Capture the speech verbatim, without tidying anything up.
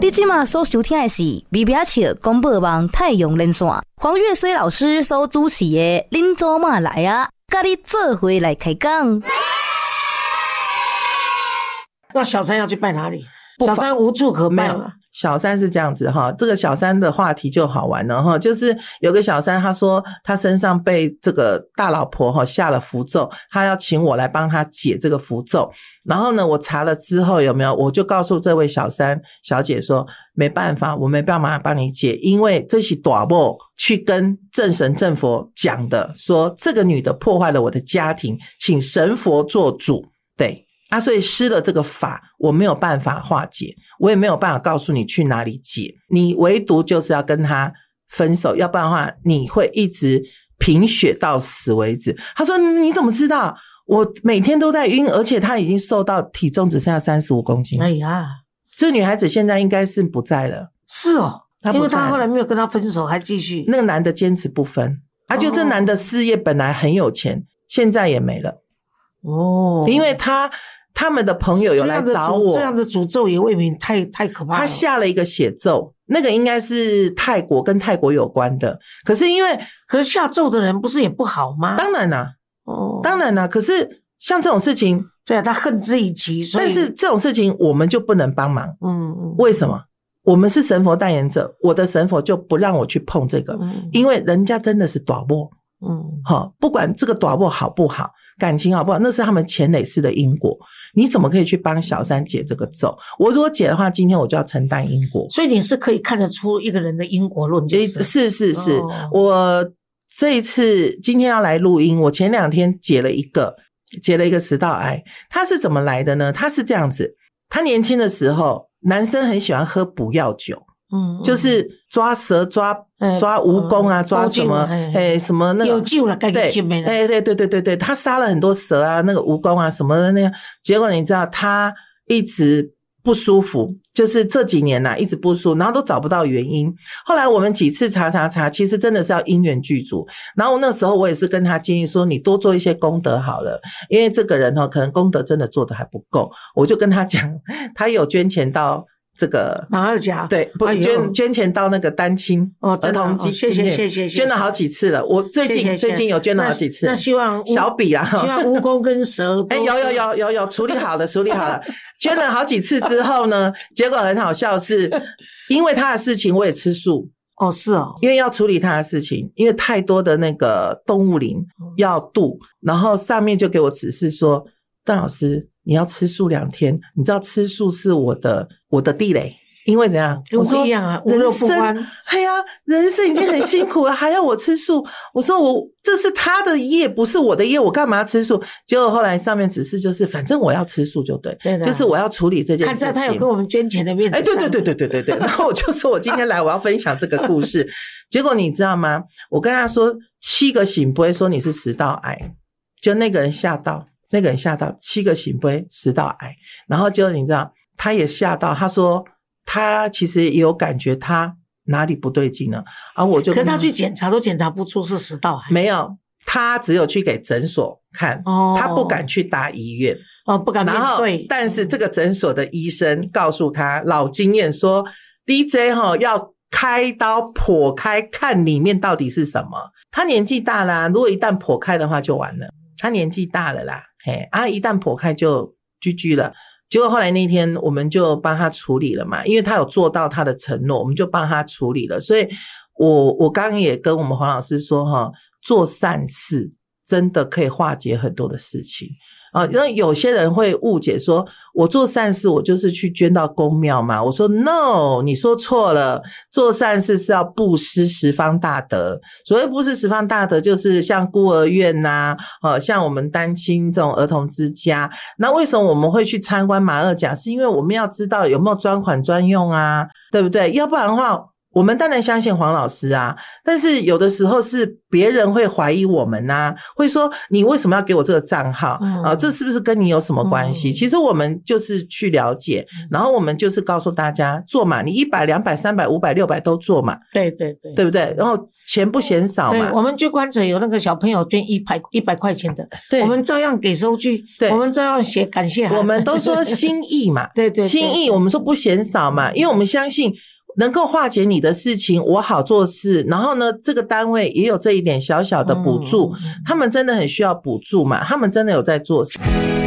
你现在所收听的是微表笑广播网太阳连线，黄月水老师所主持的恁祖妈来啊，跟你做伙来开讲。 那小三要去拜哪里？小三无处可拜嘛。 小三是这样子哈，这个小三的话题就好玩了哈，就是有个小三他说他身上被这个大老婆哈下了符咒，他要请我来帮他解这个符咒。然后呢，我查了之后有没有，我就告诉这位小三小姐说，没办法，我没办法帮你解，因为这是大某去跟正神正佛讲的，说这个女的破坏了我的家庭，请神佛做主。对啊，所以施了这个法，我没有办法化解，我也没有办法告诉你去哪里解，你唯独就是要跟他分手，要不然的话你会一直贫血到死为止。他说你怎么知道？我每天都在晕，而且他已经瘦到体重只剩下三十五公斤。 哎呀， 这个女孩子现在应该是不在了。 是哦，因为他后来没有跟他分手，还继续。 那个男的坚持不分，啊，就这男的事业本来很有钱，现在也没了。哦，因为他他们的朋友有来找我， 这样的诅咒也未免太太可怕了。 他下了一个血咒，那个应该是泰国跟泰国有关的。可是因为可是下咒的人不是也不好吗？ 当然啦，哦，当然啦。可是像这种事情， 对啊，他恨之以极，所以但是这种事情我们就不能帮忙。 嗯嗯， 为什么？我们是神佛代言者，我的神佛就不让我去碰这个，嗯、因为人家真的是大某。嗯，好，不管这个大某好不好，感情好不好，那是他们前累世的因果。你怎么可以去帮小三解这个咒？我如果解的话，今天我就要承担因果。 所以你是可以看得出一个人的因果论，就是是是是、哦、我这一次今天要来录音，我前两天解了一个解了一个食道癌。他是怎么来的呢？他是这样子，他年轻的时候男生很喜欢喝补药酒，嗯，就是抓蛇抓抓蜈蚣啊、嗯、抓什么哎什么那个有救了，该给救没了。 哎对对对对对，他杀了很多蛇啊，那个蜈蚣啊什么的那样。结果你知道他一直不舒服，就是这几年啊一直不舒服，然后都找不到原因。后来我们几次查查查，其实真的是要因缘具足。然后那时候我也是跟他建议说，你多做一些功德好了，因为这个人哦可能功德真的做得还不够。我就跟他讲，他有捐钱到这个马二甲， 对，不、哎、捐捐钱到那个单亲哦儿童基金， 谢谢谢谢， 捐了好几次了。我最近谢谢最近有捐了好几次。 那, 那希望小笔啊， 希望蜈蚣跟蛇都， 哎、欸，有有有有有处理好了，处理好了。捐了好几次之后呢，结果很好笑是，因为他的事情我也吃素。 哦，是哦， 因为要处理他的事情，因为太多的那个动物灵要渡，然后上面就给我指示说，邓老师你要吃素两天，你知道吃素是我的我的地雷，因为怎样？ 跟我一样啊，无肉不欢。 哎呀，人生已经很辛苦了，还要我吃素？我说我这是他的业，不是我的业，我干嘛吃素？结果后来上面指示就是，反正我要吃素就对， 对的， 就是我要处理这件事情。 看在他有跟我们捐钱的面子上。 哎，对对对对对对对。然后我就说我今天来我要分享这个故事，结果你知道吗？我跟他说七个醒不会说你是食道癌，就那个人吓到。那个人吓到，七个醒杯食道癌，然后就你知道他也吓到，他说他其实也有感觉他哪里不对劲了，然后我就可是他去检查都检查不出是食道癌， 没有，他只有去给诊所看，哦，他不敢去大医院， 哦，不敢面对。 然后但是这个诊所的医生告诉他老经验说 D J 齁要开刀剖开看里面到底是什么。他年纪大啦，啊，如果一旦剖开的话就完了，他年纪大了啦，嘿啊，一旦剖开就 G G 了。结果后来那天我们就帮他处理了嘛，因为他有做到他的承诺，我们就帮他处理了。所以我我刚刚也跟我们黄老师说齁，做善事真的可以化解很多的事情啊，因为有些人会误解说我做善事我就是去捐到公庙嘛，我说 no， 你说错了，做善事是要布施十方大德。所谓布施十方大德就是像孤儿院啊，呃像我们单亲这种儿童之家。那为什么我们会去参观马二甲，是因为我们要知道有没有专款专用啊，对不对？要不然的话我们当然相信黄老师啊，但是有的时候是别人会怀疑我们啊，会说你为什么要给我这个账号、嗯、啊？这是不是跟你有什么关系、嗯？其实我们就是去了解，然后我们就是告诉大家做嘛，你一百、两百、三百、五百、六百都做嘛， 对对对， 对不对？然后钱不嫌少嘛。 对，我们捐棺者有那个小朋友捐一百一百块钱的，对，我们照样给收据，对，我们照样写感谢函， 我们都说心意嘛， 对, 对对， 心意我们说不嫌少嘛，因为我们相信。能够化解你的事情，我好做事。然后呢，这个单位也有这一点小小的补助、嗯，他们真的很需要补助嘛，他们真的有在做事。